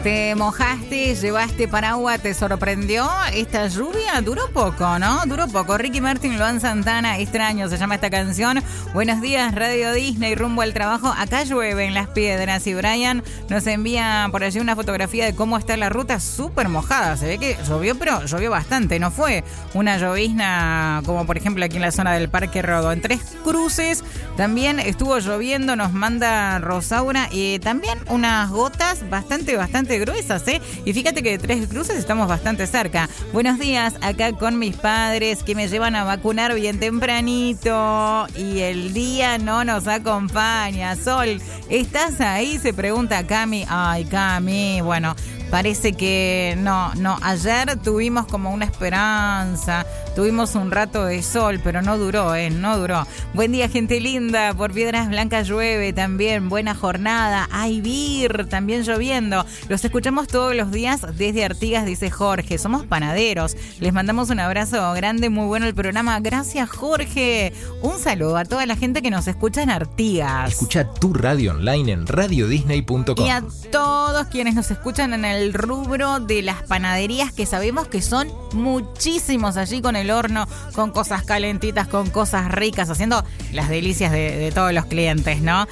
Te mojaste, llevaste paraguas, te sorprendió. Esta lluvia duró poco, ¿no? Duró poco. Ricky Martin, Luan Santana, Extraño, se llama esta canción. Buenos días, Radio Disney, rumbo al trabajo. Acá llueve en Las Piedras y Brian nos envía por allí una fotografía de cómo está la ruta súper mojada. Se ve que llovió, pero llovió bastante. No fue una llovizna como por ejemplo aquí en la zona del Parque Rodó. En Tres Cruces también estuvo lloviendo, nos manda Rosaura, y también unas gotas bastante gruesas, ¿eh? Y fíjate que de Tres Cruces estamos bastante cerca. Buenos días, acá con mis padres que me llevan a vacunar bien tempranito y el día no nos acompaña. Sol, ¿estás ahí? Se pregunta Cami. Ay, Cami, bueno, parece que no, ayer tuvimos como una esperanza, tuvimos un rato de sol, pero no duró, no duró. Buen día, gente linda, por Piedras Blancas llueve también, buena jornada. Ay, Vir, también lloviendo. Los escuchamos todos los días desde Artigas, dice Jorge, somos panaderos. Les mandamos un abrazo grande, muy bueno el programa. Gracias, Jorge. Un saludo a toda la gente que nos escucha en Artigas. Escucha tu radio online en radiodisney.com. Y a todos quienes nos escuchan en el rubro de las panaderías, que sabemos que son muchísimos allí con el horno, con cosas calentitas, con cosas ricas, haciendo las delicias de todos los clientes, ¿no?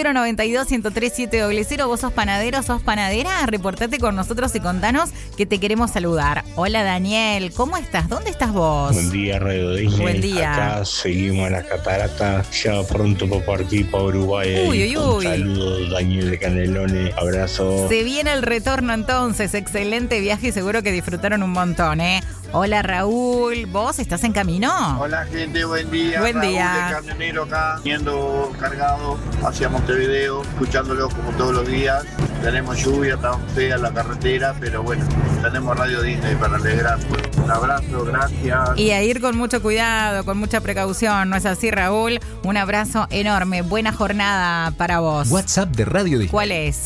092-103-700. Vos sos panadero, sos panadera, reportate con nosotros y contanos que te queremos saludar. Hola, Daniel, ¿cómo estás? ¿Dónde estás vos? Buen día, Radio Disney. Buen día. Acá seguimos en las cataratas, ya pronto por aquí, para Uruguay. Un saludo, Daniel de Canelones, abrazo. Se viene el retorno entonces, excelente viaje y seguro que disfrutaron un montón, ¿eh? Hola, Raúl, ¿vos estás en camino? Hola, gente, buen día. Buen Raúl día. De camionero acá, yendo cargado hacia Montevideo, escuchándolo como todos los días. Tenemos lluvia, tan fea la carretera, pero bueno, tenemos Radio Disney para alegrar. Un abrazo, gracias. Y a ir con mucho cuidado, con mucha precaución, ¿no es así, Raúl? Un abrazo enorme, buena jornada para vos. WhatsApp de Radio Disney. ¿Cuál es?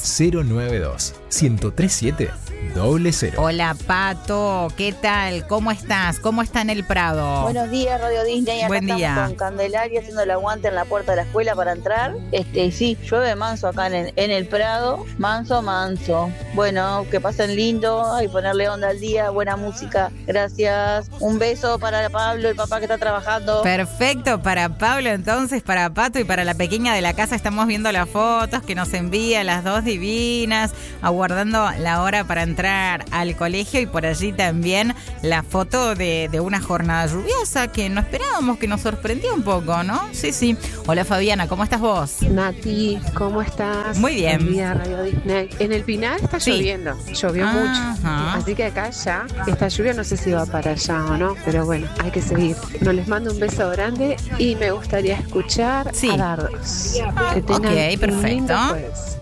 092-1037-00. Hola, Pato, ¿qué tal? ¿Cómo estás? ¿Cómo está en el Prado? Buenos días, Radio Disney. Acá Buen día. estamos con Candelaria haciendo el aguante en la puerta de la escuela para entrar. Sí, llueve manso acá en el Prado. Manso. Bueno, que pasen lindo y ponerle onda al día. Buena música. Gracias. Un beso para Pablo, el papá que está trabajando. Perfecto, para Pablo entonces, para Pato y para la pequeña de la casa. Estamos viendo las fotos que nos envía, las dos divinas, aguardando la hora para entrar al colegio, y por allí también la foto de una jornada lluviosa que no esperábamos, que nos sorprendió un poco, ¿no? Sí. Hola, Fabiana, ¿cómo estás vos? Nati, ¿cómo estás? Muy bien. Buen día, Radio Disney. En el Pinar está lloviendo, llovió mucho. Así que acá ya, esta lluvia no sé si va para allá o no, pero bueno, hay que seguir. Bueno, les mando un beso grande y me gustaría escuchar a Dardos. Que tengan ok, perfecto. un lindo jueves.